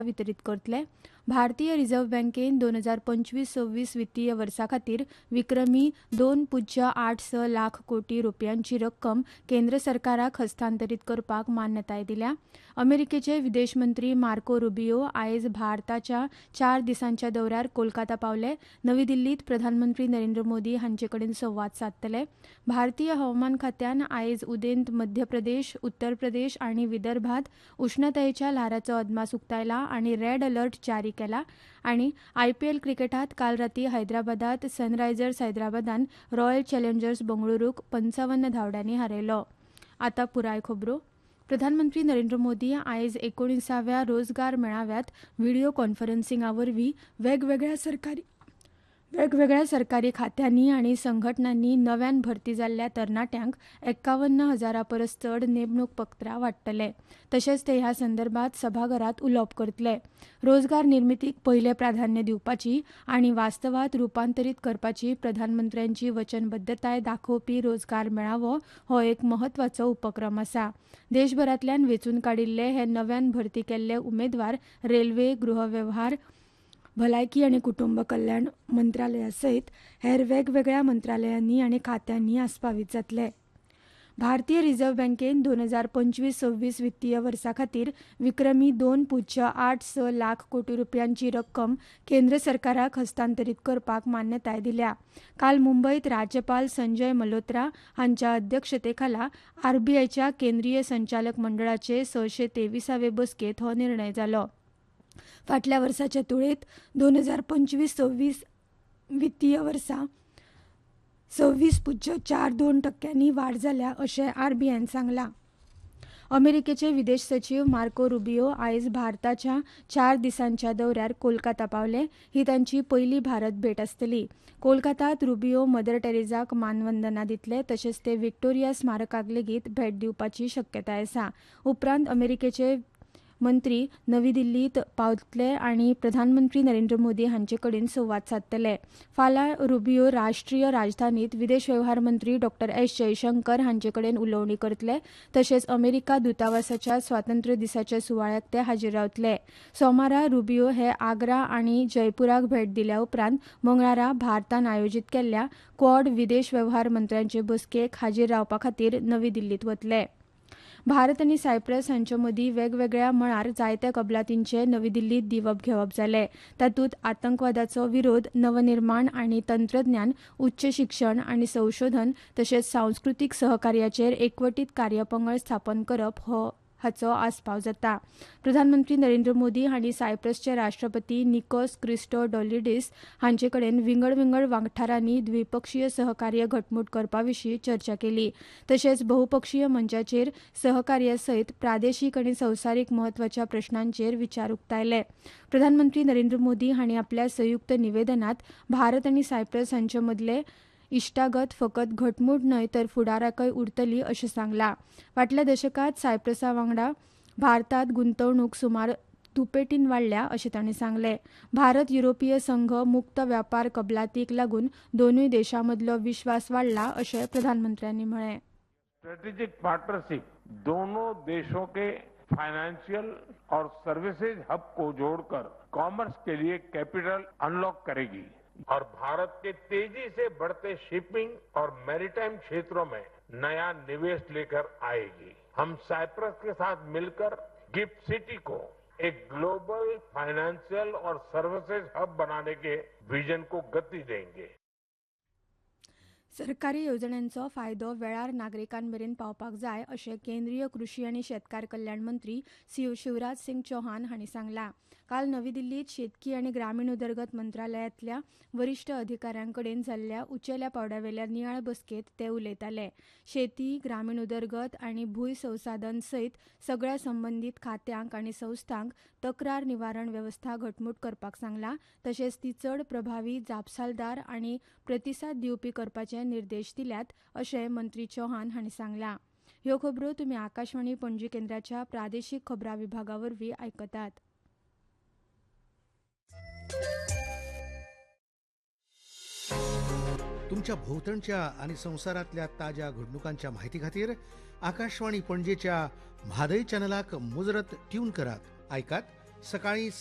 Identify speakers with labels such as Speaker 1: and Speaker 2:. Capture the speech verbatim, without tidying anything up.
Speaker 1: वितरीत करतले. भारतीय रिझर्व्ह बँकेन दोन हजार पंचवीस सव्वीस वित्तीय वर्सा खातीर विक्रमी दोन पुज्य आठ स लाख कोटी रुपयांची रक्कम केंद्र सरकाराक हस्तांतरीत करपाक मान्यताय दिल्या. अमेरिकेचे विदेश मंत्री मार्को रुबियो आयज भारताच्या चार दिसांच्या दौऱ्यार कोलकाता पावले. नवी दिल्लीत प्रधानमंत्री नरेंद्र मोदी हांचे कडेन संवाद सादतले. भारतीय हवामान खात्यान आयज उदेंत मध्य प्रदेश, उत्तर प्रदेश आनी विदर्भात उष्णतायेच्या ल्हाराचो अदमास उक्तायला आनी रेड अलर्ट जारी केला. आनी आयपीएल क्रिकेटात काल राती हैदराबादात सनरायझर्स हैदराबादान रॉयल चॅलेंजर्स बंगळुरूक पंचावन्न धांवड्यांनी हारयलो. आतां पुराय खबरो. प्रधानमंत्री नरेंद्र मोदी आयज एकोणिसाव्या रोजगार मेळाव्यात व्हिडिओ कॉन्फरन्सिंगा वरवीं वेगवेगळ्या सरकारी वेगवेगळ्या सरकारी खात्यांनी आनी संघटनांनी नव्यान भरती जाल्ल्या तरणाट्यांक एकावन्न हजारा परस चड नेमणूक पत्रां वांट्टले. तशेंच ते ह्या संदर्भात सभाघरात उलोवप करतले. रोजगार निर्मितीक पयले प्राधान्य दिवपाची आनी वास्तवात रुपांतरीत करपाची प्रधानमंत्र्यांची वचनबद्धताय दाखोवपी रोजगार मेळावो हो एक म्हत्वाचो उपक्रम आसा. देशभरांतल्यान वेंचून काडिल्ले हे नव्यान भरती केल्ले उमेदवार रेल्वे, गृहवेव्हार, भलायकी आनी कुटुंब कल्याण मंत्रालया सयत हेर वेगवेगळ्या मंत्रालयांनी आनी खात्यांनी आस्पावीत जातले. भारतीय रिझर्व्ह बँकेन दोन हजार पंचवीस सव्वीस वित्तीय वर्सा खातीर विक्रमी दोन पुज्य आठ स लाख कोटी रुपयांची रक्कम केंद्र सरकाराक हस्तांतरीत करपाक मान्यताय दिल्या. काल मुंबयत राज्यपाल संजय मल्होत्रा हांच्या अध्यक्षतेखाला आरबीआयच्या केंद्रीय संचालक मंडळाचे सशे तेविसावे बसकेत हो निर्णय जालो. फाटल्या वर्साच्या तुळेत दोन हजार पंचवीस सव्वीस वित्तीय वर्सा सव्वीस पुज्य चार दोन टक्क्यांनी वाड जाल्या अशें आरबीआयन सांगलां. अमेरिकेचे विदेश सचिव मार्को रुबियो आयज भारताच्या चार दिसांच्या दौऱ्यार कोलकाता पावले. ही तांची पयली भारत भेट आसतली. कोलकातात रुबियो मदर टेरेझाक मानवंदना दितले. तशेंच ते व्हिक्टोरिया स्मारकाक लेगीत भेट दिवपाची शक्यताय आसा. उपरांत अमेरिकेचे मंत्री नवी दिल्लीत पावतले आनी प्रधानमंत्री नरेंद्र मोदी हांचे कडेन संवाद सादतले. फाल्यां रुबियो राष्ट्रीय राजधानीत विदेश वेव्हार मंत्री डॉ एस जयशंकर हांचे कडेन उलोवणी करतले. तशेंच अमेरिका दुतावासाच्या स्वातंत्र्य दिसाच्या सुवाळ्याक ते हाजीर रावतले. सोमारा रुबियो हे आग्रा आनी जयपुराक भेट दिल्या उपरांत मंगळारा भारतान आयोजीत केल्ल्या क्वाड विदेश वेव्हार मंत्र्यांचे बसकेक हाजीर रावपा खातीर नवी दिल्लीत वतले. भारत आनी सायप्रस हांचे मदीं वेगवेगळ्या मळार जायत्या कबलातींचे नवी दिल्लीत दिवप घेवप जाले. तातूंत आतंकवादाचो विरोध, नवनिर्माण आनी तंत्रज्ञान, उच्च शिक्षण आनी संशोधन तशेंच सांस्कृतीक सहकार्याचेर एकवटीत कार्यपंगड स्थापन करप हो हाचो आस्पाव जाता. प्रधानमंत्री नरेंद्र मोदी हांणी सायप्रसचे राष्ट्रपती निकोस क्रिस्टोडोलिडीस हांचे कडेन विंगड विंगड वाठारांनी द्विपक्षीय सहकार्य घटमूट करपा विशीं चर्चा केली. तशेंच बहुपक्षीय मंचाचेर सहकार्या सयत प्रादेशीक आनी संवसारीक म्हत्वाच्या प्रश्नांचेर विचार उक्तायले. प्रधानमंत्री नरेंद्र मोदी हांणी आपल्या संयुक्त निवेदनांत भारत आनी सायप्रस हांचे मदले इश्टागत फकत घटमूट न्हय तर फुडाराकय उरतली अशें सांगलां. फाटल्या दशकांत सायप्रसा वांगडा भारतात गुंतवणूक सुमार दुपेटीन वाडल्या अशें तांणी सांगलें. भारत युरोपीय संघ मुक्त व्यापार कबलातीक लागून दोनूय देशां मदलो विश्वास वाडला अशें प्रधानमंत्र्यांनी म्हळें.
Speaker 2: स्ट्रेटेजिक पार्टनरशिप दोनों देशों के फाइनेंशियल और सर्विसेज हब को जोड़कर कॉमर्स के लिए कैपिटल अनलॉक करेगी और भारत के तेजी से बढ़ते शिपिंग और मैरीटाइम क्षेत्रों में नया निवेश लेकर आएगी. हम साइप्रस के साथ मिलकर गिफ्ट सिटी को एक ग्लोबल फाइनेंशियल और सर्विसेज हब बनाने के विजन को गति देंगे.
Speaker 1: सरकारी येवजण्यांचो फायदो वेळार नागरिकांमेरेन पावपाक जाय अशें केंद्रीय कृशी आनी शेतकार कल्याण मंत्री शिवराज सिंग चौहान हांणी सांगलां. काल नवी दिल्लीत शेतकी आनी ग्रामीण उदरगत मंत्रालयातल्या वरिष्ठ अधिकाऱ्यां कडेन जाल्ल्या उंचेल्या पावड्यावेल्या नियाळ बसकेत ते उलयताले. शेती, ग्रामीण उदरगत आनी भूंय संसाधन सयत सगळ्या संबंदीत खात्यांक आनी संस्थांक तक्रार निवारण व्यवस्था घटमूट करपाक सांगलां. तशेंच ती चड प्रभावी, जापसालदार आनी प्रतिसाद दिवपी करपाचे निर्देश दिल्यात अशें मंत्री चौहान हांणी सांगलां. ह्यो खबरो तुमी आकाशवाणी पणजी केंद्राच्या प्रादेशीक खबरां विभागा वरवीं आयकतात.
Speaker 3: तुमच्या भोवतणच्या आणि संसारातल्या ताज्या घडणुकांच्या माहिती खातीर आकाशवाणी पणजेच्या म्हादय चॅनलाक मुजरत ट्यून करात. ऐकात सकाळी